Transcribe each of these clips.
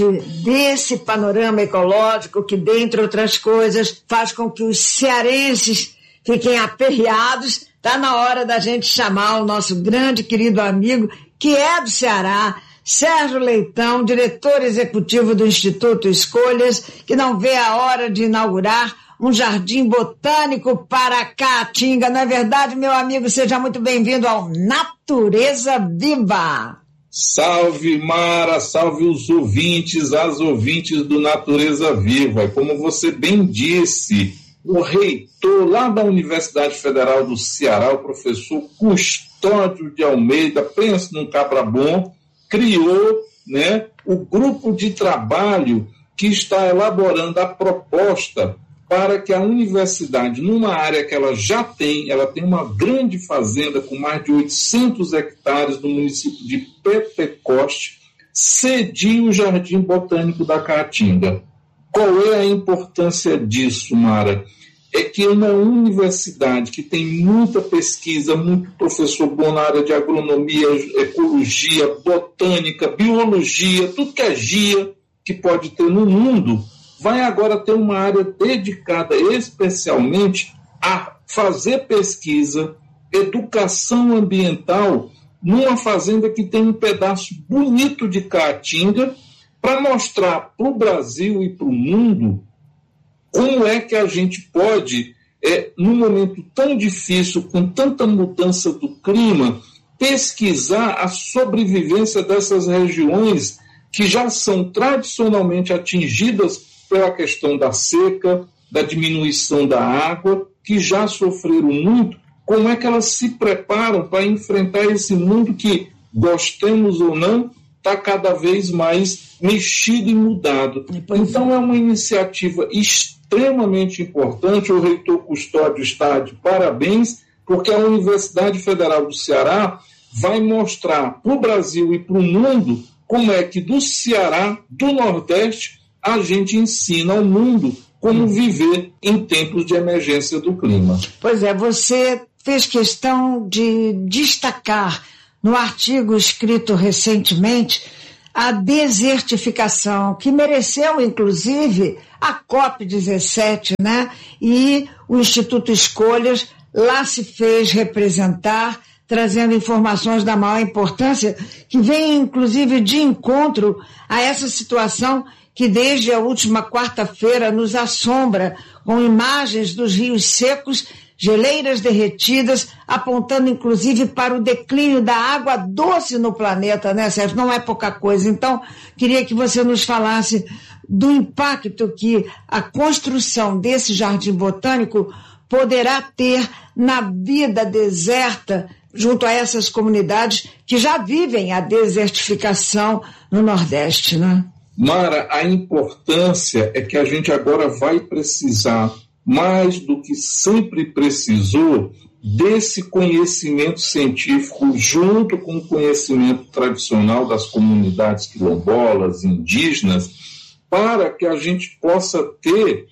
desse panorama ecológico que, dentre outras coisas, faz com que os cearenses fiquem aperreados. Está na hora da gente chamar o nosso grande querido amigo, que é do Ceará, Sérgio Leitão, diretor executivo do Instituto Escolhas, que não vê a hora de inaugurar um jardim botânico para a Caatinga. Não é verdade, meu amigo? Seja muito bem-vindo ao Natureza Viva. Salve, Mara, salve os ouvintes, as ouvintes do Natureza Viva. Como você bem disse, o reitor lá da Universidade Federal do Ceará, o professor Custódio de Almeida, pensa num cabra bom, criou, o grupo de trabalho que está elaborando a proposta para que a universidade, numa área que ela tem uma grande fazenda com mais de 800 hectares no município de Pentecoste, cedie o Jardim Botânico da Caatinga. Qual é a importância disso, Mara? É que uma universidade que tem muita pesquisa, muito professor bom na área de agronomia, ecologia, botânica, biologia, tudo que é GIA que pode ter no mundo, vai agora ter uma área dedicada especialmente a fazer pesquisa, educação ambiental, numa fazenda que tem um pedaço bonito de Caatinga, para mostrar para o Brasil e para o mundo como é que a gente pode, num momento tão difícil, com tanta mudança do clima, pesquisar a sobrevivência dessas regiões que já são tradicionalmente atingidas pela questão da seca, da diminuição da água, que já sofreram muito, como é que elas se preparam para enfrentar esse mundo que, gostemos ou não, está cada vez mais mexido e mudado. Então é uma iniciativa extremamente importante. O reitor Custódio está de parabéns, porque a Universidade Federal do Ceará vai mostrar para o Brasil e para o mundo como é que do Ceará, do Nordeste, a gente ensina ao mundo como viver em tempos de emergência do clima. Pois é, você fez questão de destacar no artigo escrito recentemente a desertificação, que mereceu, inclusive, a COP17, E o Instituto Escolhas lá se fez representar, trazendo informações da maior importância, que vem, inclusive, de encontro a essa situação que desde a última quarta-feira nos assombra, com imagens dos rios secos, geleiras derretidas, apontando inclusive para o declínio da água doce no planeta, Sérgio? Não é pouca coisa. Então, queria que você nos falasse do impacto que a construção desse jardim botânico poderá ter na vida deserta junto a essas comunidades que já vivem a desertificação no Nordeste, Mara, a importância é que a gente agora vai precisar, mais do que sempre precisou, desse conhecimento científico junto com o conhecimento tradicional das comunidades quilombolas, indígenas, para que a gente possa ter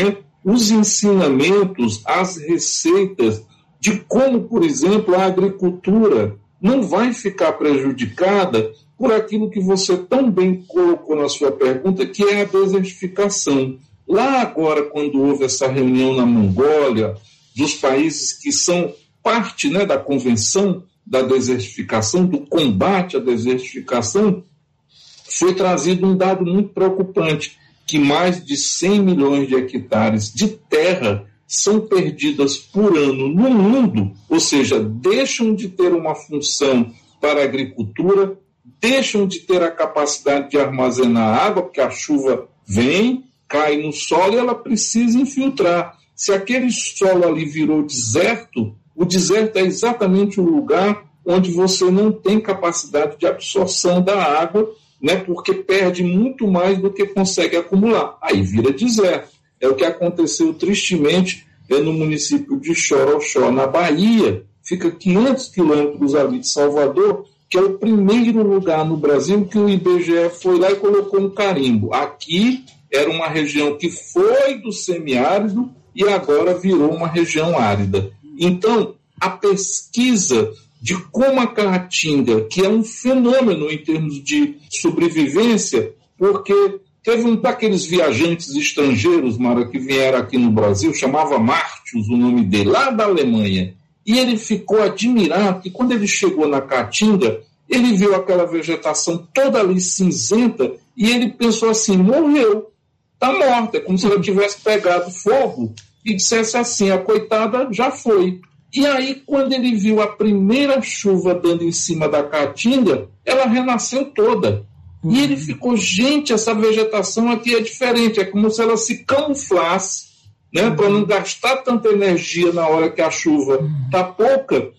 os ensinamentos, as receitas de como, por exemplo, a agricultura não vai ficar prejudicada por aquilo que você tão bem colocou na sua pergunta, que é a desertificação. Lá agora, quando houve essa reunião na Mongólia, dos países que são parte da Convenção da Desertificação, do combate à desertificação, foi trazido um dado muito preocupante, que mais de 100 milhões de hectares de terra são perdidas por ano no mundo, ou seja, deixam de ter uma função para a agricultura, deixam de ter a capacidade de armazenar água, porque a chuva vem, cai no solo e ela precisa infiltrar. Se aquele solo ali virou deserto, o deserto é exatamente o lugar onde você não tem capacidade de absorção da água, porque perde muito mais do que consegue acumular. Aí vira deserto. É o que aconteceu tristemente no município de Choroxó, na Bahia. Fica 500 quilômetros ali de Salvador, que é o primeiro lugar no Brasil que o IBGE foi lá e colocou um carimbo. Aqui era uma região que foi do semiárido e agora virou uma região árida. Então, a pesquisa de como a Caatinga, que é um fenômeno em termos de sobrevivência, porque teve um daqueles viajantes estrangeiros, Mara, que vieram aqui no Brasil, chamava Martius o nome dele, lá da Alemanha, e ele ficou admirado que quando ele chegou na Caatinga, ele viu aquela vegetação toda ali cinzenta e ele pensou assim, morreu, está morta, é como se ela tivesse pegado fogo e dissesse assim, a coitada já foi. E aí, quando ele viu a primeira chuva dando em cima da Caatinga, ela renasceu toda. E ele ficou, gente, essa vegetação aqui é diferente, é como se ela se camuflasse, né, para não gastar tanta energia na hora que a chuva está pouca,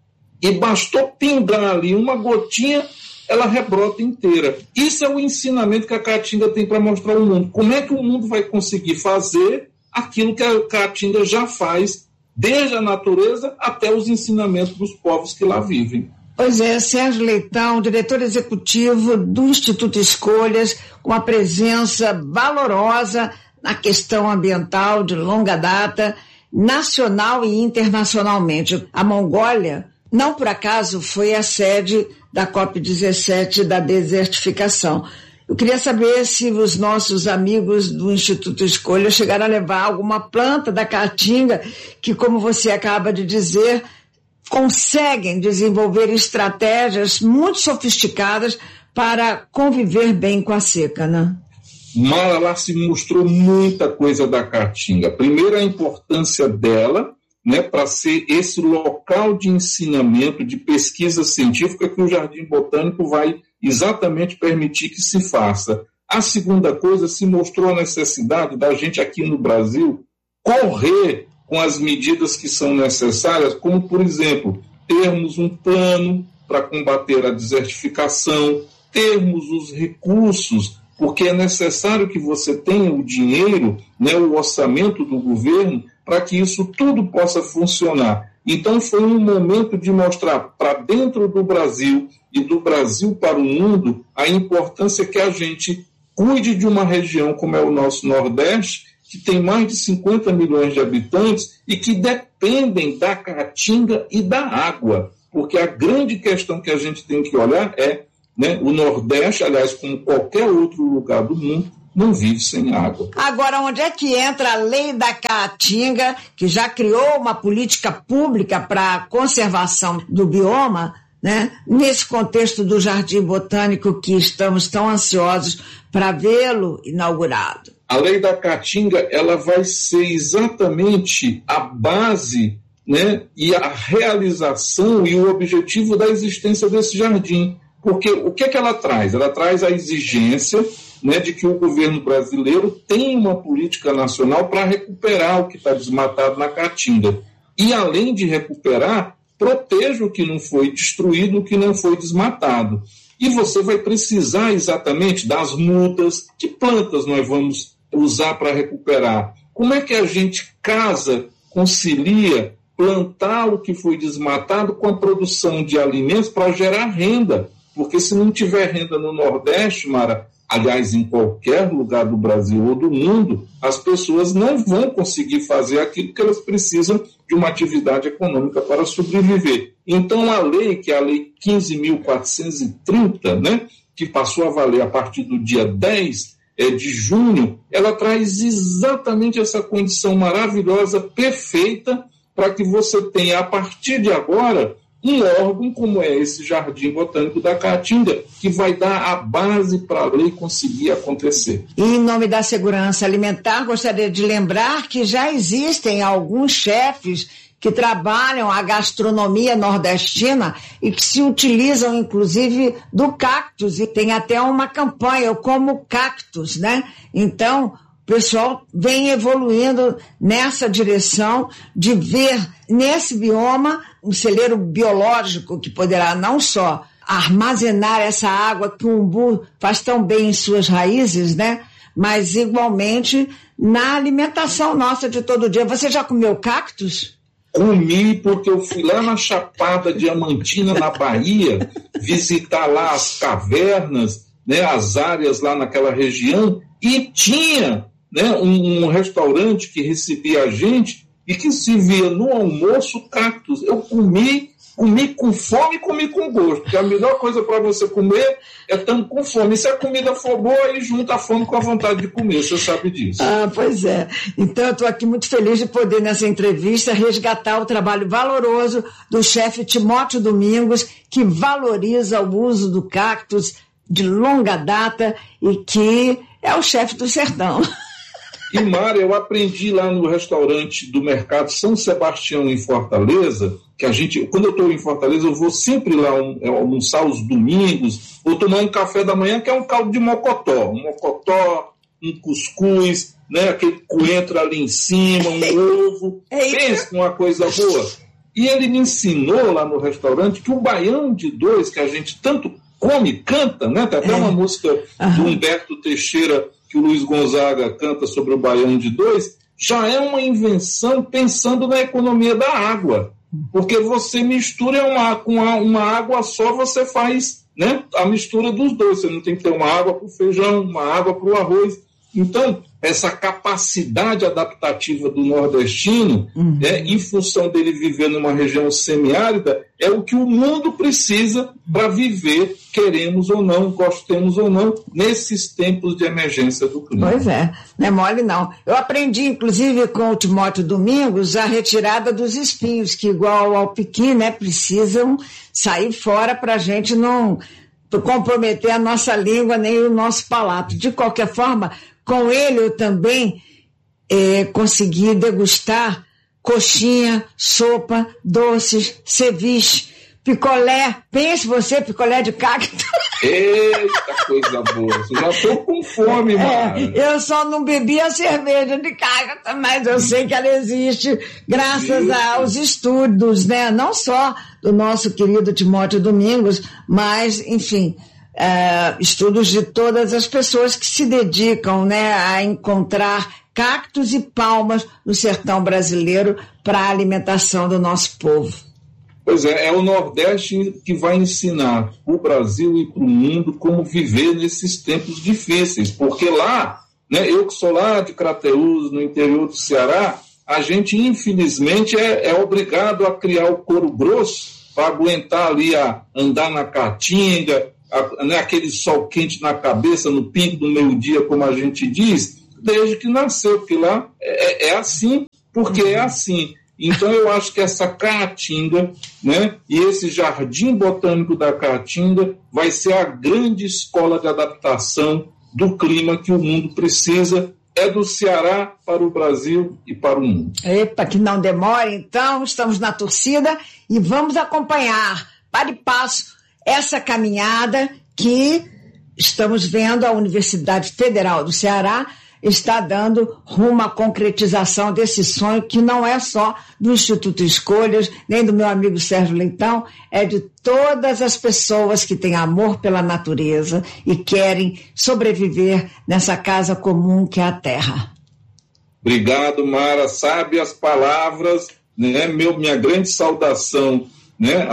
e bastou pingar ali uma gotinha, ela rebrota inteira. Isso é o ensinamento que a Caatinga tem para mostrar ao mundo. Como é que o mundo vai conseguir fazer aquilo que a Caatinga já faz, desde a natureza até os ensinamentos dos povos que lá vivem? Pois é, Sérgio Leitão, diretor executivo do Instituto Escolhas, com a presença valorosa na questão ambiental de longa data, nacional e internacionalmente. A Mongólia, não por acaso, foi a sede da COP17 da desertificação. Eu queria saber se os nossos amigos do Instituto Escolha chegaram a levar alguma planta da Caatinga que, como você acaba de dizer, conseguem desenvolver estratégias muito sofisticadas para conviver bem com a seca, né? Mara, lá se mostrou muita coisa da Caatinga. Primeiro, a importância dela, né, para ser esse local de ensinamento, de pesquisa científica que o Jardim Botânico vai exatamente permitir que se faça. A segunda coisa, se mostrou a necessidade da gente aqui no Brasil correr com as medidas que são necessárias, como, por exemplo, termos um plano para combater a desertificação, termos os recursos, porque é necessário que você tenha o dinheiro, né, o orçamento do governo, para que isso tudo possa funcionar. Então foi um momento de mostrar para dentro do Brasil e do Brasil para o mundo a importância que a gente cuide de uma região como é o nosso Nordeste, que tem mais de 50 milhões de habitantes e que dependem da Caatinga e da água. Porque a grande questão que a gente tem que olhar é, né, o Nordeste, aliás, como qualquer outro lugar do mundo, não vive sem água. Agora, onde é que entra a lei da Caatinga, que já criou uma política pública para a conservação do bioma, né? Nesse contexto do Jardim Botânico que estamos tão ansiosos para vê-lo inaugurado? A lei da Caatinga, ela vai ser exatamente a base, né, e a realização e o objetivo da existência desse jardim. Porque o que é que ela traz? Ela traz a exigência, né, de que o governo brasileiro tenha uma política nacional para recuperar o que está desmatado na Caatinga. E, além de recuperar, proteja o que não foi destruído, o que não foi desmatado. E você vai precisar exatamente das mudas, que plantas nós vamos usar para recuperar. Como é que a gente concilia plantar o que foi desmatado com a produção de alimentos para gerar renda? Porque se não tiver renda no Nordeste, Mara, aliás, em qualquer lugar do Brasil ou do mundo, as pessoas não vão conseguir fazer aquilo que elas precisam de uma atividade econômica para sobreviver. Então, a lei, que é a Lei 15.430, né, que passou a valer a partir do dia 10 de junho, ela traz exatamente essa condição maravilhosa, perfeita, para que você tenha, a partir de agora, um órgão como é esse Jardim Botânico da Caatinga, que vai dar a base para a lei conseguir acontecer. E em nome da segurança alimentar, gostaria de lembrar que já existem alguns chefes que trabalham a gastronomia nordestina e que se utilizam, inclusive, do cactus. E tem até uma campanha, eu como cactus, né? Então, o pessoal vem evoluindo nessa direção de ver nesse bioma um celeiro biológico que poderá não só armazenar essa água que o umbu faz tão bem em suas raízes, né? Mas igualmente na alimentação nossa de todo dia. Você já comeu cactus? Comi, porque eu fui lá na Chapada Diamantina, na Bahia, visitar lá as cavernas, né, as áreas lá naquela região, e tinha, né, um restaurante que recebia a gente e que servia no almoço cactus. Eu comi Comi com fome e comi com gosto, porque a melhor coisa para você comer é estando com fome. E se a comida for boa, aí junta a fome com a vontade de comer, você sabe disso. Pois é. Então eu estou aqui muito feliz de poder, nessa entrevista, resgatar o trabalho valoroso do chefe Timóteo Domingos, que valoriza o uso do cactus de longa data e que é o chefe do sertão. E, Mara, eu aprendi lá no restaurante do Mercado São Sebastião, em Fortaleza, que quando eu estou em Fortaleza, eu vou sempre lá almoçar os domingos, ou tomar um café da manhã, que é um caldo de mocotó. Um mocotó, um cuscuz, né, aquele coentro ali em cima, um ovo. Pensa numa coisa boa. E ele me ensinou lá no restaurante que o baião de dois, que a gente tanto come, canta, né? Tem até uma música do Humberto Teixeira, que o Luiz Gonzaga canta sobre o baião de dois, já é uma invenção pensando na economia da água. Porque você mistura com uma água só, você faz, né, a mistura dos dois. Você não tem que ter uma água para o feijão, uma água para o arroz. Então, essa capacidade adaptativa do nordestino, em função dele viver numa região semiárida, é o que o mundo precisa para viver, queremos ou não, gostemos ou não, nesses tempos de emergência do clima. Pois é, não é mole não. Eu aprendi, inclusive, com o Timóteo Domingos, a retirada dos espinhos, que igual ao piqui, né, precisam sair fora para a gente não comprometer a nossa língua nem o nosso palato. De qualquer forma, com ele eu também consegui degustar coxinha, sopa, doces, ceviche, picolé. Pense você, picolé de cacto. Eita, coisa boa. Eu já estou com fome, mano. Eu só não bebi a cerveja de cacto, mas eu sei que ela existe graças aos estudos, né? Não só do nosso querido Timóteo Domingos, mas, enfim, estudos de todas as pessoas que se dedicam, né, a encontrar cactos e palmas no sertão brasileiro para a alimentação do nosso povo. Pois é o Nordeste que vai ensinar o Brasil e para o mundo como viver nesses tempos difíceis, porque lá, né, eu que sou lá de Crateús, no interior do Ceará, a gente infelizmente é obrigado a criar o couro grosso para aguentar ali a andar na caatinga, né, aquele sol quente na cabeça, no pingo do meio-dia, como a gente diz, desde que nasceu, porque lá é assim, porque é assim. Então eu acho que essa caatinga, né, e esse jardim botânico da caatinga vai ser a grande escola de adaptação do clima que o mundo precisa, é do Ceará para o Brasil e para o mundo. Epa, que não demore, então, estamos na torcida e vamos acompanhar, para e passo, essa caminhada que estamos vendo a Universidade Federal do Ceará está dando rumo à concretização desse sonho que não é só do Instituto Escolhas, nem do meu amigo Sérgio Leitão, é de todas as pessoas que têm amor pela natureza e querem sobreviver nessa casa comum que é a Terra. Obrigado, Mara. Sabe as palavras, né? Minha grande saudação, né,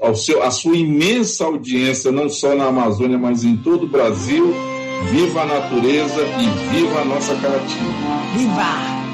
à sua imensa audiência, não só na Amazônia, mas em todo o Brasil. Viva a natureza e viva a nossa Caatinga. Viva!